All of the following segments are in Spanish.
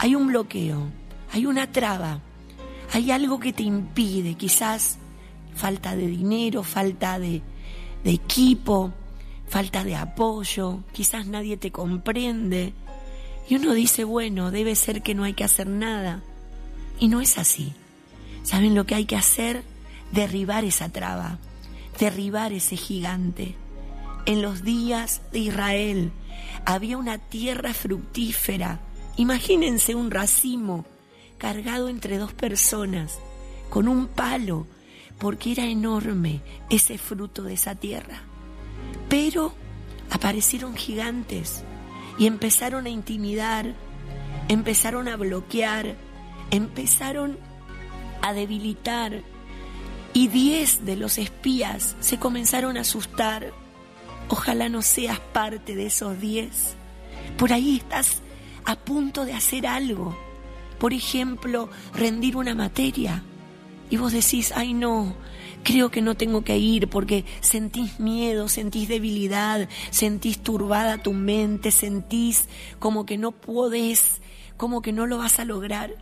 hay un bloqueo, hay una traba, hay algo que te impide, quizás falta de dinero, falta de equipo, falta de apoyo, quizás nadie te comprende. Y uno dice, bueno, debe ser que no hay que hacer nada. Y no es así. ¿Saben lo que hay que hacer? Derribar esa traba, derribar ese gigante. En los días de Israel había una tierra fructífera. Imagínense un racimo cargado entre dos personas, con un palo, porque era enorme ese fruto de esa tierra. Pero aparecieron gigantes y empezaron a intimidar, empezaron a bloquear, empezaron a debilitar, y 10 de los espías se comenzaron a asustar. Ojalá no seas parte de esos 10. Por ahí estás a punto de hacer algo. Por ejemplo, rendir una materia. Y vos decís, ay no, creo que no tengo que ir porque sentís miedo, sentís debilidad, sentís turbada tu mente, sentís como que no podés, como que no lo vas a lograr.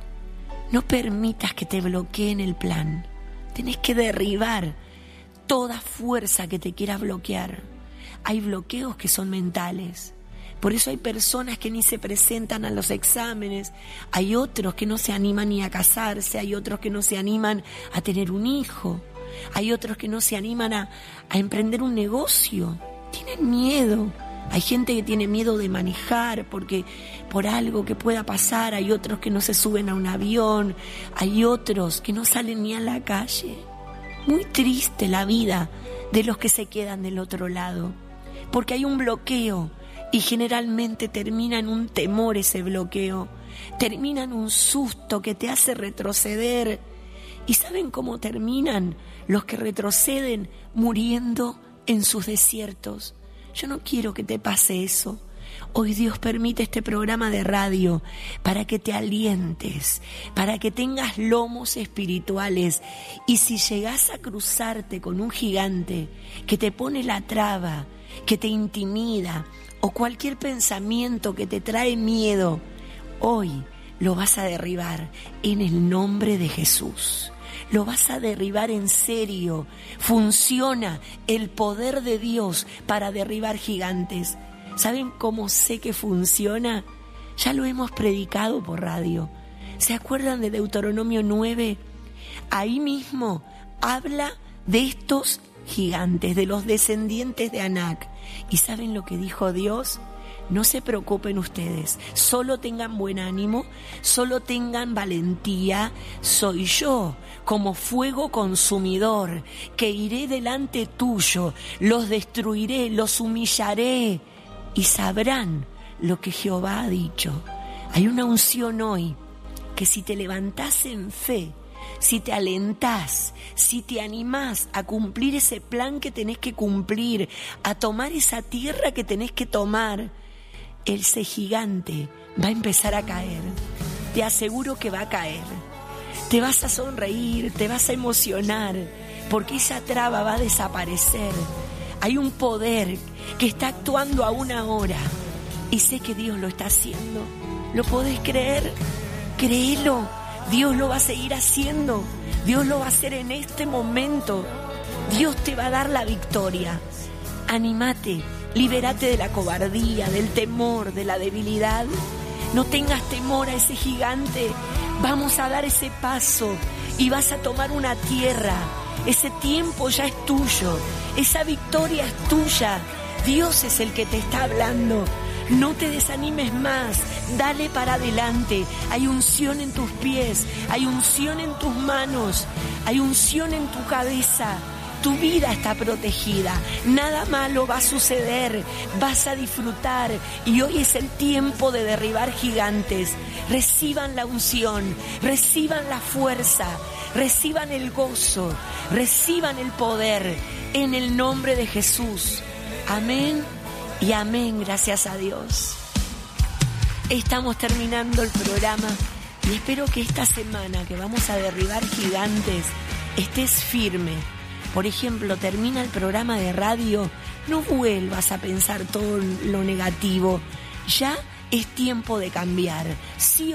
No permitas que te bloqueen el plan. Tenés que derribar toda fuerza que te quiera bloquear. Hay bloqueos que son mentales. Por eso hay personas que ni se presentan a los exámenes, hay otros que no se animan ni a casarse, hay otros que no se animan a tener un hijo, hay otros que no se animan a emprender un negocio, tienen miedo. Hay gente que tiene miedo de manejar porque por algo que pueda pasar, hay otros que no se suben a un avión, hay otros que no salen ni a la calle. Muy triste la vida de los que se quedan del otro lado, porque hay un bloqueo. Y generalmente termina en un temor ese bloqueo, termina en un susto que te hace retroceder. ¿Y saben cómo terminan los que retroceden? Muriendo en sus desiertos. Yo no quiero que te pase eso. Hoy Dios permite este programa de radio para que te alientes, para que tengas lomos espirituales. Y si llegás a cruzarte con un gigante que te pone la traba, que te intimida, o cualquier pensamiento que te trae miedo, hoy lo vas a derribar en el nombre de Jesús. Lo vas a derribar en serio. Funciona el poder de Dios para derribar gigantes. ¿Saben cómo sé que funciona? Ya lo hemos predicado por radio. ¿Se acuerdan de Deuteronomio 9? Ahí mismo habla de estos gigantes, de los descendientes de Anac. ¿Y saben lo que dijo Dios? No se preocupen ustedes, solo tengan buen ánimo, solo tengan valentía. Soy yo, como fuego consumidor, que iré delante tuyo, los destruiré, los humillaré y sabrán lo que Jehová ha dicho. Hay una unción hoy que si te levantás en fe, si te alentás, si te animás a cumplir ese plan que tenés que cumplir, a tomar esa tierra que tenés que tomar, ese gigante va a empezar a caer. Te aseguro que va a caer. Te vas a sonreír, te vas a emocionar, porque esa traba va a desaparecer. Hay un poder que está actuando aún ahora y sé que Dios lo está haciendo. ¿Lo podés creer? Créelo. Dios lo va a seguir haciendo. Dios lo va a hacer en este momento. Dios te va a dar la victoria. Anímate, libérate de la cobardía, del temor, de la debilidad. No tengas temor a ese gigante. Vamos a dar ese paso y vas a tomar una tierra. Ese tiempo ya es tuyo. Esa victoria es tuya. Dios es el que te está hablando. No te desanimes más, dale para adelante. Hay unción en tus pies, hay unción en tus manos, hay unción en tu cabeza. Tu vida está protegida, nada malo va a suceder, vas a disfrutar y hoy es el tiempo de derribar gigantes. Reciban la unción, reciban la fuerza, reciban el gozo, reciban el poder en el nombre de Jesús. Amén. Y amén, gracias a Dios. Estamos terminando el programa y espero que esta semana que vamos a derribar gigantes estés firme. Por ejemplo, termina el programa de radio, no vuelvas a pensar todo lo negativo. Ya es tiempo de cambiar. Sí